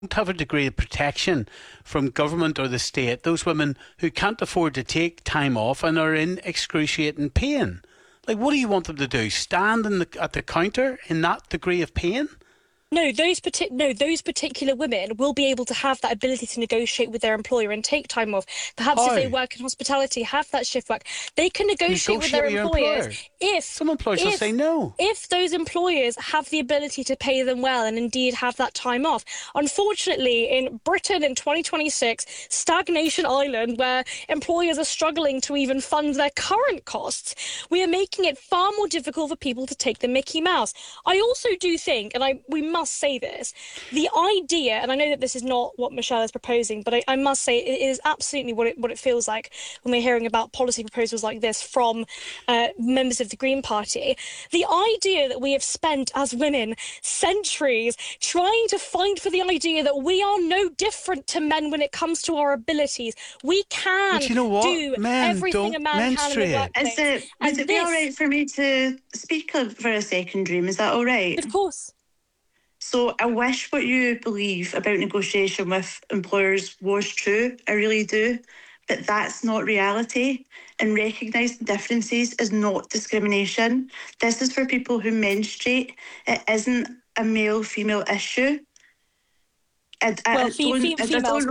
have a degree of protection from government or the state, those women who can't afford to take time off and are in excruciating pain. Like, what do you want them to do? Stand at the counter in that degree of pain? No, those particular women will be able to have that ability to negotiate with their employer and take time off. Perhaps if they work in hospitality, have that shift work. They can negotiate with their employers if some employers will say no. If those employers have the ability to pay them well and indeed have that time off. Unfortunately, in Britain in 2026, Stagnation Island, where employers are struggling to even fund their current costs, we are making it far more difficult for people to take the Mickey Mouse. I also do think, and we must say this, the idea, and I know that this is not what Michelle is proposing, but I must say it is absolutely what it feels like when we're hearing about policy proposals like this from members of the Green Party. The idea that we have spent as women centuries trying to fight for the idea that we are no different to men when it comes to our abilities. We can do everything a man can in the workplace. Would it be all right for me to speak for a second, Dream? Is that all right? Of course. So I wish what you believe about negotiation with employers was true. I really do. But that's not reality. And recognising differences is not discrimination. This is for people who menstruate. It isn't a male-female issue. I don't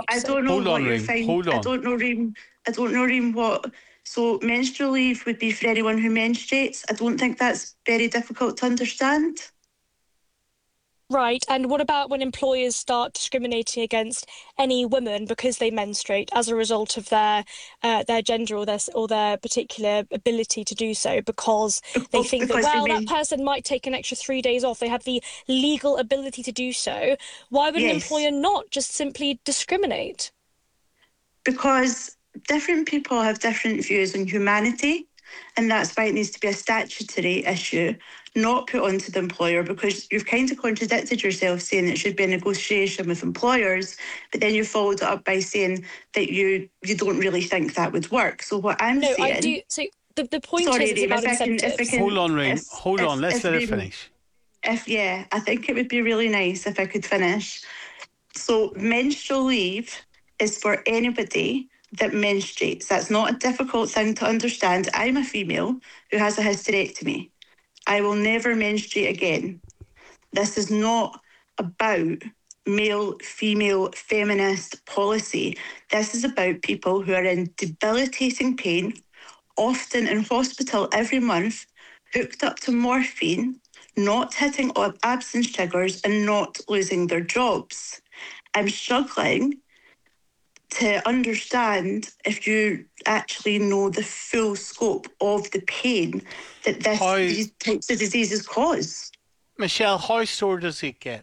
know, Reem, what... So menstrual leave would be for anyone who menstruates. I don't think that's very difficult to understand. Right, and what about when employers start discriminating against any women because they menstruate as a result of their gender or their particular ability to do so, because they think that person might take an extra 3 days off. They have the legal ability to do so. Why would an employer not just simply discriminate? Because different people have different views on humanity, and that's why it needs to be a statutory issue, not put onto the employer, because you've kind of contradicted yourself saying it should be a negotiation with employers, but then you followed it up by saying that you don't really think that would work. So what I'm saying... No, I do. So the point is about incentives. Hold on, Reem. Hold on. Let's let her finish. I think it would be really nice if I could finish. So menstrual leave is for anybody that menstruates. That's not a difficult thing to understand. I'm a female who has a hysterectomy. I will never menstruate again. This is not about male, female, feminist policy. This is about people who are in debilitating pain, often in hospital every month, hooked up to morphine, not hitting absence triggers and not losing their jobs. I'm struggling to understand if you actually know the full scope of the pain that these types of diseases cause. Michelle, how sore does it get?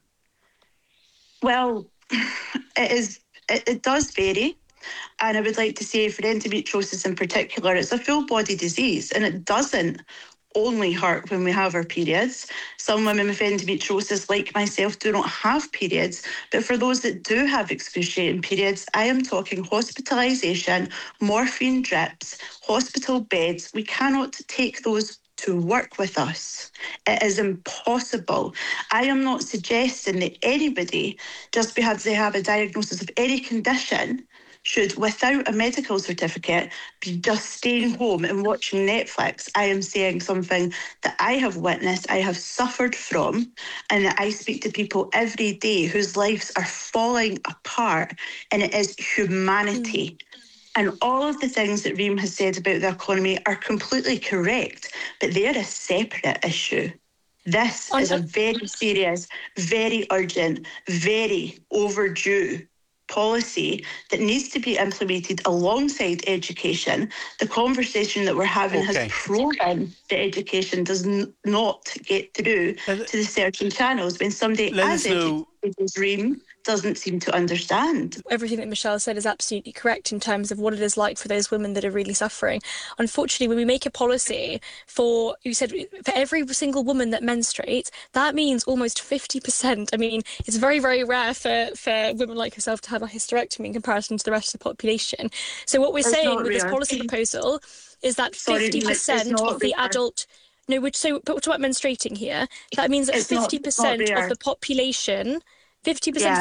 Well, it does vary. And I would like to say for endometriosis in particular, it's a full body disease, and it doesn't only hurt when we have our periods. Some women with endometriosis, like myself, do not have periods. But for those that do have excruciating periods, I am talking hospitalisation, morphine drips, hospital beds. We cannot take those to work with us. It is impossible. I am not suggesting that anybody, just because they have a diagnosis of any condition, should, without a medical certificate, be just staying home and watching Netflix. I am saying something that I have witnessed, I have suffered from, and that I speak to people every day whose lives are falling apart, and it is humanity. And all of the things that Reem has said about the economy are completely correct, but they're a separate issue. This is a very serious, very urgent, very overdue policy that needs to be implemented alongside education. The conversation that we're having has proven that education does not get through to the certain channels when somebody as educated as Reem doesn't seem to understand. Everything that Michelle said is absolutely correct in terms of what it is like for those women that are really suffering. Unfortunately, when we make a policy for every single woman that menstruates, that means almost 50%. I mean, it's very, very rare for women like herself to have a hysterectomy in comparison to the rest of the population. So what we're saying with this policy proposal is that 50% of the adult... No, but what about menstruating here? That means that 50% of the population... 50%